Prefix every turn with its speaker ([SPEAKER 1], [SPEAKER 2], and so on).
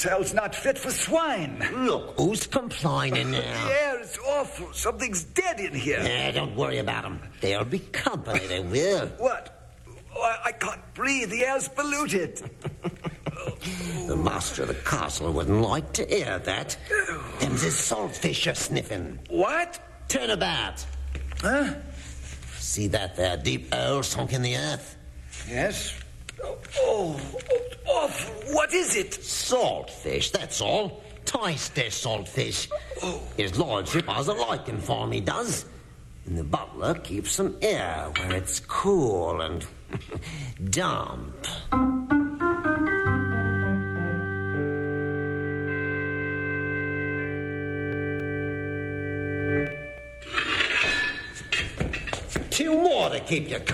[SPEAKER 1] cell's not fit for swine.
[SPEAKER 2] Look, who's complaining
[SPEAKER 1] The
[SPEAKER 2] now?
[SPEAKER 1] air is awful. Something's dead in here.
[SPEAKER 2] Don't worry about them. They'll be company, they will.
[SPEAKER 1] What? Oh, I can't breathe. The air's polluted.
[SPEAKER 2] The master of the castle wouldn't like to hear that. Them's his saltfish you're sniffing.
[SPEAKER 1] What?
[SPEAKER 2] Turn about.
[SPEAKER 1] Huh?
[SPEAKER 2] See that there deep hole sunk in the earth?
[SPEAKER 1] Yes. Oh, awful. What is it?
[SPEAKER 2] Saltfish, that's all. Taste this saltfish. His lordship has a liking for me, does. And the butler keeps some air where it's cool and damp. Two more to keep you company.